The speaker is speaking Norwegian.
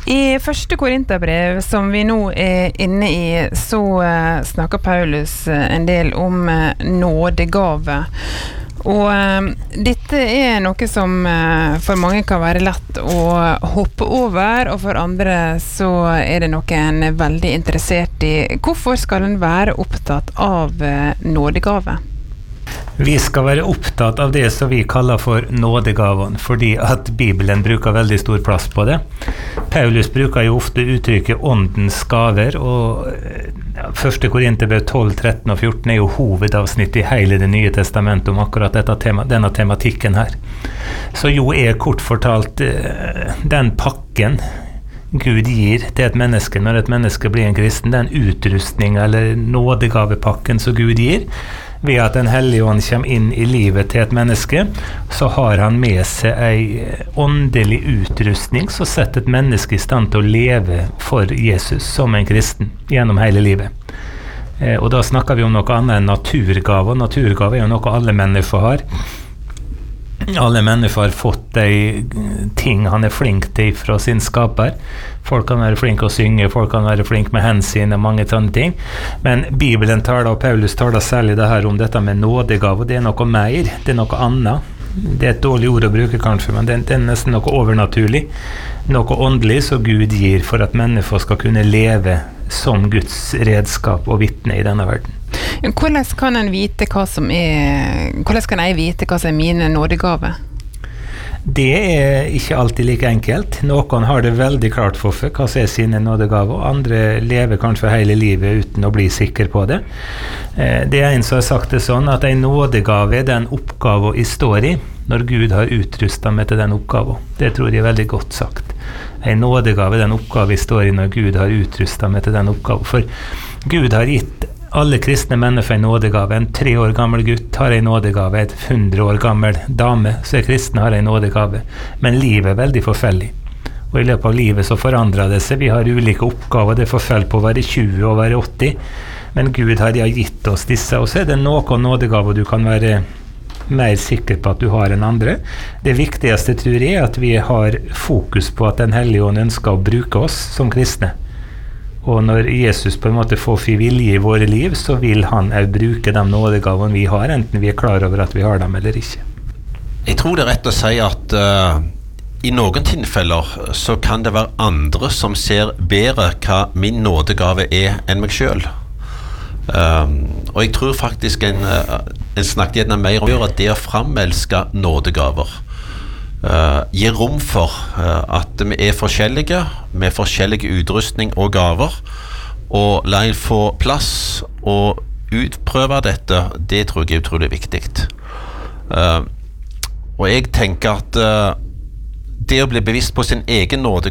I første Korinterbrev, som vi nå inne i, så snakker Paulus en del om nådegave. Og dette noe som for mange kan være lett å hoppe over, og for andre så det noe en veldig interessert i. Hvorfor skal en være opptatt av nådegave? Vi skal være opptatt av det som vi kaller for nådegaven, fordi at Bibelen bruker veldig stor plass på det. Paulus bruker jo ofte uttrykket åndens gaver, og 1. Korinterbrev 12, 13 og 14 jo hovedavsnitt i hele det nye testamentet om akkurat denne tematikken her. Så jo kort fortalt den pakken Gud gir til et menneske når et menneske blir en kristen, den utrustning eller nådegavepakken som Gud gir, ved at den hellige ånd kommer inn i livet til et menneske, så har han med seg en åndelig utrustning som setter et menneske i stand til å leve for Jesus som en kristen gjennom hele livet. Og da snakker vi om noe annet enn naturgave, og naturgave jo noe alle mennesker har. Alle mennesker har fått de ting han flink til fra sin skaper. Folk kan være flinke å synge, folk kan være flinke med hensyn og mange sånne ting. Men Bibelen taler, og Paulus taler særlig det her om dette med nådegave, og det noe mer, det noe annet. Det et dårlig ord å bruke kanskje, men det nesten noe overnaturlig, noe åndelig som Gud gir for at mennesker skal kunne leve som Guds redskap og vitne i denne verden. Hvordan kan jeg vite hva som mine nådegave? Det ikke alltid like enkelt. Noen har det veldig klart for seg hva som sine nådegave, og andre lever kanskje hele livet uten å bli sikker på det. Det en som har sagt det sånn, at en nådegave den oppgaven jeg står i, når Gud har utrustet meg til den oppgaven. Det tror jeg veldig godt sagt. En nådegave den oppgave jeg står i når Gud har utrustet meg til den oppgaven. For Gud har gitt alle kristne mennesker en nådegave. En 3 år gammel gutt har en nådegave, 100 år gammel dame som kristne har en nådegave. Men livet veldig forskjellig. Og i løpet av livet så forandrer det seg. Vi har ulike oppgaver. Det forskjell på å være 20 og være 80. Men Gud har gitt oss disse. Og så det noen nådegaver du kan være mer sikker på at du har enn andre. Det viktigste tror jeg at vi har fokus på at den hellige ånd ønsker å bruke oss som kristne. Og når Jesus på en måte får fri vilje i våre liv, så vil han også bruke de nådegavene vi har, enten vi klar over at vi har dem eller ikke. Jeg tror det rett å si at i noen tilfeller så kan det være andre som ser bedre hva min nådegave enn meg selv. Og jeg tror faktisk en snakket gjerne mer om at det å framelske nådegaver gir rom for at vi forskjellige med forskjellige utrustning og gaver, og la en få plass og utprøve dette. Det tror jeg utrolig viktig. Og jeg tenker at det å bli bevisst på sin egen nådegave